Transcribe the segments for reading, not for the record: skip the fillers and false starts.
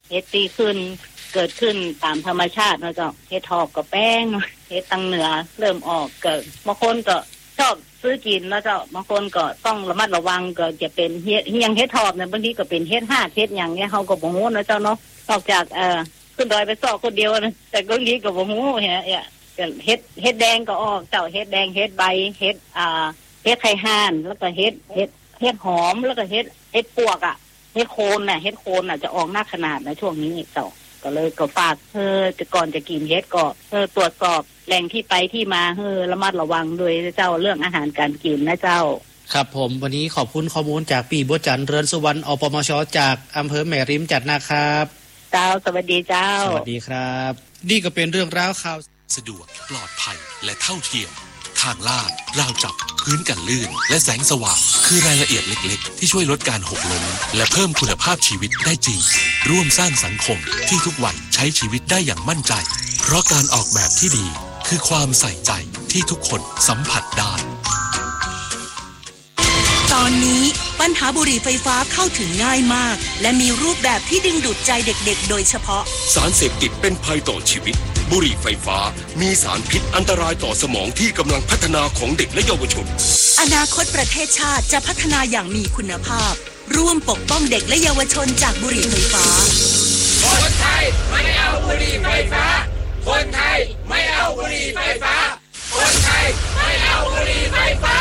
เฮ็ดตีขึ้นเกิดขึ้นตามธรรมชาติเนาะเจ้าเฮ็ดทอบกับแป้งเฮ็ดตังเหนือเริ่มออกเกิดบางคนก็ชอบซื้อกินแล้วเจ้าบางคนก็ต้องระมัดระวังก็จะเป็นเฮ็ดเฮ็ดทอบเนี่ยบางทีก็เป็นเฮ็ด5เฮ็ดหยังเนี่ยเฮาก็บ่ฮู้นะเจ้าเนาะนอกจากขึ้นดอยไปซอกคนเดียวนะแต่บางทีก็บ่ฮู้เฮ็ดแดงก็ออกเจ้าเฮ็ดแดงเฮ็ดใบเฮ็ดเฮ็ดไข่ห่านแล้วก็เฮ็ดหอมแล้วก็เฮ็ดปวกเฮ็ดโคนน่ะจะออกหน้าขนาดนะช่วงนี้เจ้าก็เลยก็ฝากจะก่อนจะกินเฮ็ดก็ตรวจสอบแหล่งที่ไปที่มาระมัดระวังด้วยเจ้าเรื่องอาหารการกินนะเจ้าครับผมวันนี้ขอบคุณข้อมูลจากปีบัวจันทร์เรือนสุวรรณอปมชจากอำเภอแม่ริมจัดนะครับเจ้าสวัสดีเจ้าสวัสดีครับนี่ก็เป็นเรื่องราวข่าวสะดวกปลอดภัยและเท่าเทียมทางลาดราวจับพื้นกันลื่นและแสงสว่างคือรายละเอียดเล็กๆที่ช่วยลดการหกล้มและเพิ่มคุณภาพชีวิตได้จริงร่วมสร้างสังคมที่ทุกวันใช้ชีวิตได้อย่างมั่นใจเพราะการออกแบบที่ดีคือความใส่ใจที่ทุกคนสัมผัสได้ตอนนี้ปัญหาบุหรี่ไฟฟ้าเข้าถึงง่ายมากและมีรูปแบบที่ดึงดูดใจเด็กๆโดยเฉพาะสารเสพติดเป็นภัยต่อชีวิตบุหรี่ไฟฟ้ามีสารพิษอันตรายต่อสมองที่กำลังพัฒนาของเด็กและเยาวชนอนาคตประเทศชาติจะพัฒนาอย่างมีคุณภาพร่วมปกป้องเด็กและเยาวชนจากบุหรี่ไฟฟ้าคนไทยไม่เอาบุหรี่ไฟฟ้าคนไทยไม่เอาบุหรี่ไฟฟ้าคนไทยไม่เอาบุหรี่ไฟฟ้า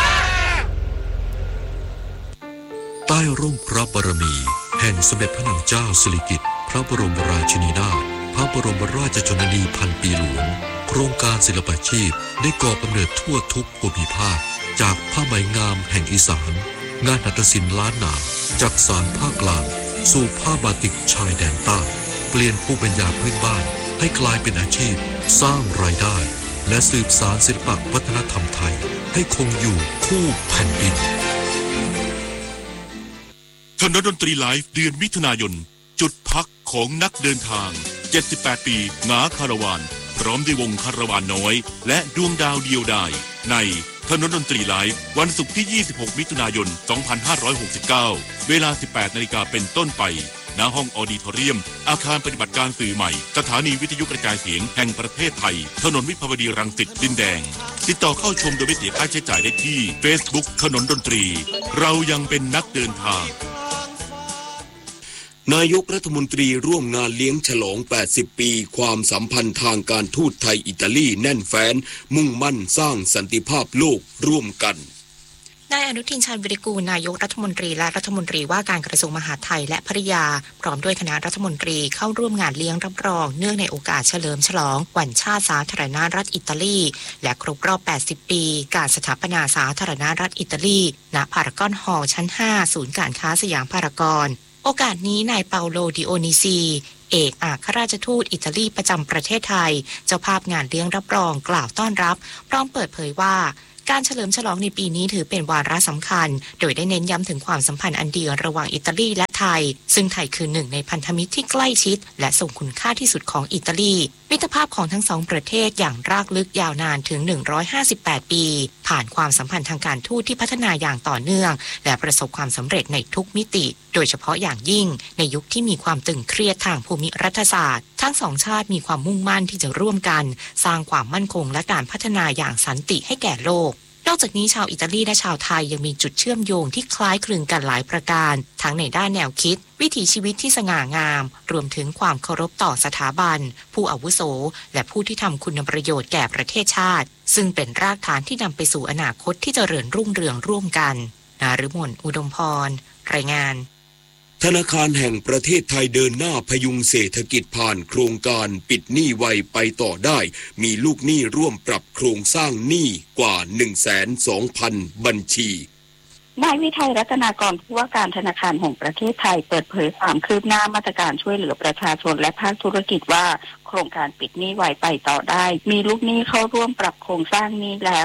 ใต้ร่มพระบารมีแห่งสมเด็จพระนางเจ้าสิริกิติ์พระบรมราชินีนาถพระบรมราชชนนีพันปีหลวงโครงการศิลปาชีพได้ก่อกำเนิดทั่วทุกภูมิภาคจากผ้าไหมงามแห่งอีสานงานหัตถศิลป์ล้านนาจากสานภาคกลางสู่ผ้าบาติกชายแดนใต้เปลี่ยนภูมิปัญญาพื้นบ้านให้กลายเป็นอาชีพสร้างรายได้และสืบสานศิลปวัฒนธรรมไทยให้คงอยู่คู่แผ่นดินคณะดนตรีไลฟ์เดือนมิถุนายนจุดพักของนักเดินทาง78ปีงาคาราวานพร้อมด้วยวงคาราวานน้อยและดวงดาวเดียวดายในคณะดนตรีไลฟ์วันศุกร์ที่26มิถุนายน2569เวลา 18 นาฬิกาเป็นต้นไปณห้องออดิทอเรียมอาคารปฏิบัติการสื่อใหม่สถานีวิทยุกระจายเสียงแห่งประเทศไทยถนนวิภาวดีรังสิตดินแดงติดต่อเข้าชมโดยไม่เสียค่าใช้จ่ายได้ที่ Facebook ขนนดนตรีเรายังเป็นนักเดินทางนายกรัฐมนตรีร่วมงานเลี้ยงฉลอง80ปีความสัมพันธ์ทางการทูตไทยอิตาลีแน่นแฟ้นมุ่งมั่นสร้างสันติภาพโลกร่วมกันนายอนุทินชาญวิริกูลนายกรัฐมนตรีและรัฐมนตรีว่าการกระทรวงมหาดไทยและภริยาพร้อมด้วยคณะรัฐมนตรีเข้าร่วมงานเลี้ยงรับรองเนื่องในโอกาสเฉลิมฉลองวันชาติสาธารณรัฐอิตาลีและครบรอบ80ปีการสถาปนาสาธารณรัฐอิตาลีณพารากอนฮอลล์ชั้น5ศูนย์การค้าสยามพารากอนโอกาสนี้นายเปาโลดิโอนิซีเอกอัครราชทูตอิตาลีประจำประเทศไทยเจ้าภาพงานเลี้ยงรับรองกล่าวต้อนรับพร้อมเปิดเผยว่าการเฉลิมฉลองในปีนี้ถือเป็นวาระสำคัญโดยได้เน้นย้ำถึงความสัมพันธ์อันดีระหว่างอิตาลีและไทยซึ่งไทยคือหนึ่งในพันธมิตรที่ใกล้ชิดและทรงคุณค่าที่สุดของอิตาลีมิตรภาพของทั้งสองประเทศอย่างรากลึกยาวนานถึง158ปีผ่านความสัมพันธ์ทางการทูตที่พัฒนาอย่างต่อเนื่องและประสบความสำเร็จในทุกมิติโดยเฉพาะอย่างยิ่งในยุคที่มีความตึงเครียดทางภูมิรัฐศาสตร์ทั้งสองชาติมีความมุ่งมั่นที่จะร่วมกันสร้างความมั่นคงและการพัฒนาอย่างสันติให้แก่โลกนอกจากนี้ชาวอิตาลีและชาวไทยยังมีจุดเชื่อมโยงที่คล้ายคลึงกันหลายประการทั้งในด้านแนวคิดวิถีชีวิตที่สง่างามรวมถึงความเคารพต่อสถาบันผู้อาวุโสและผู้ที่ทำคุณประโยชน์แก่ประเทศชาติซึ่งเป็นรากฐานที่นำไปสู่อนาคตที่เจริญรุ่งเรืองร่วมกันนฤมลอุดมพรรายงานธนาคารแห่งประเทศไทยเดินหน้าพยุงเศรษฐกิจผ่านโครงการปิดหนี้ไวไปต่อได้มีลูกหนี้ร่วมปรับโครงสร้างหนี้กว่า 120,000 บัญชีนายวิทัยรัตนากรผู้ว่าการธนาคารแห่งประเทศไทยเปิดเผยความคืบหน้ามาตรการช่วยเหลือประชาชนและภาคธุรกิจว่าโครงการปิดหนี้ไวไปต่อได้มีลูกหนี้เข้าร่วมปรับโครงสร้างหนี้แล้ว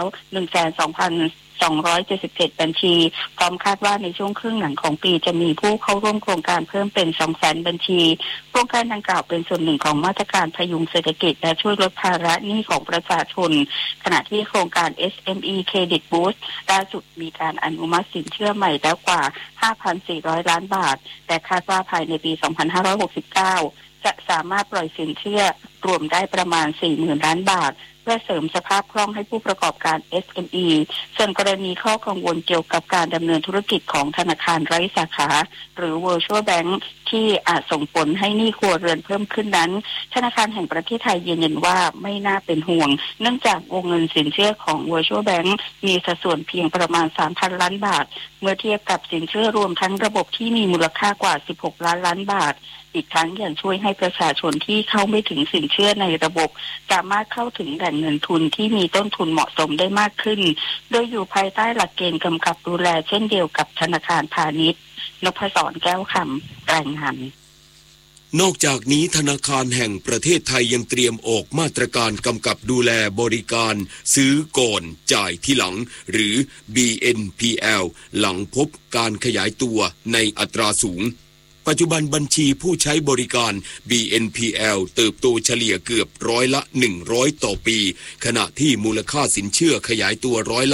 122,277 บัญชีพร้อมคาดว่าในช่วงครึ่งหลังของปีจะมีผู้เข้าร่วมโครงการเพิ่มเป็น 200,000 บัญชีโครงการดังกล่าวเป็นส่วนหนึ่งของมาตรการพยุงเศรษฐกิจและช่วยลดภาระหนี้ของประชาชนขณะที่โครงการ SME Credit Boost ล่าสุดมีการอนุมัติสินเชื่อใหม่แล้วกว่า 5,400 ล้านบาทแต่คาดว่าภายในปี 2569 จะสามารถปล่อยสินเชื่อรวมได้ประมาณ 40,000 ล้านบาทเพื่อเสริมสภาพคล่องให้ผู้ประกอบการ SME ส่วนกรณีข้อกังวลเกี่ยวกับการดำเนินธุรกิจของธนาคารไร้สาขาหรือ Virtual Bank ที่อาจส่งผลให้หนี้ครัวเรือนเพิ่มขึ้นนั้นธนาคารแห่งประเทศไทยยืนยันว่าไม่น่าเป็นห่วงเนื่องจากวงเงินสินเชื่อของ Virtual Bank มีสัดส่วนเพียงประมาณ 3,000 ล้านบาทเมื่อเทียบกับสินเชื่อรวมทั้งระบบที่มีมูลค่ากว่า 16 ล้านล้านบาทอีกทั้งยังช่วยให้ประชาชนที่เข้าไม่ถึงสินเชื่อในระบบสามารถเข้าถึงแหล่งเงินทุนที่มีต้นทุนเหมาะสมได้มากขึ้นโดยอยู่ภายใต้หลักเกณฑ์กำกับดูแลเช่นเดียวกับธนาคารพาณิชย์นพศรแก้วคำรายงานนอกจากนี้ธนาคารแห่งประเทศไทยยังเตรียมออกมาตรการกำกับดูแลบริการซื้อก่อนจ่ายทีหลังหรือ BNPL หลังพบการขยายตัวในอัตราสูงปัจจุบันบัญชีผู้ใช้บริการ BNPL เติบโตเฉลี่ยเกือบ100%ต่อปีขณะที่มูลค่าสินเชื่อขยายตัว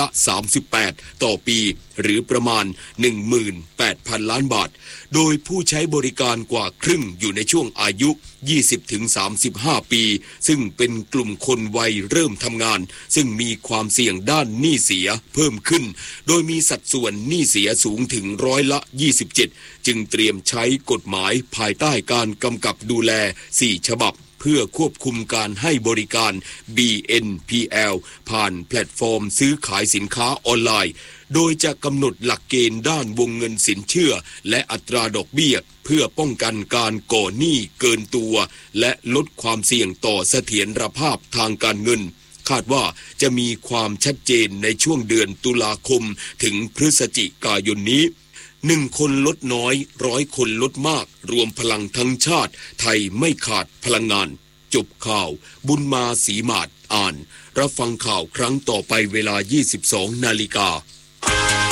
38%ต่อปีหรือประมาณ 18,000 ล้านบาทโดยผู้ใช้บริการกว่าครึ่งอยู่ในช่วงอายุ 20-35 ปีซึ่งเป็นกลุ่มคนวัยเริ่มทำงานซึ่งมีความเสี่ยงด้านหนี้เสียเพิ่มขึ้นโดยมีสัดส่วนหนี้เสียสูงถึง27%จึงเตรียมใช้กฎหมายภายใต้การกำกับดูแล4ฉบับเพื่อควบคุมการให้บริการ BNPL ผ่านแพลตฟอร์มซื้อขายสินค้าออนไลน์โดยจะกำหนดหลักเกณฑ์ด้านวงเงินสินเชื่อและอัตราดอกเบี้ยเพื่อป้องกันการก่อหนี้เกินตัวและลดความเสี่ยงต่อเสถียรภาพทางการเงินคาดว่าจะมีความชัดเจนในช่วงเดือนตุลาคมถึงพฤศจิกายนนี้1 คนลดน้อย100 คนลดมากรวมพลังทั้งชาติไทยไม่ขาดพลังงานจบข่าวบุญมาศรีมาศอ่านรับฟังข่าวครั้งต่อไปเวลา 22 นาฬิกา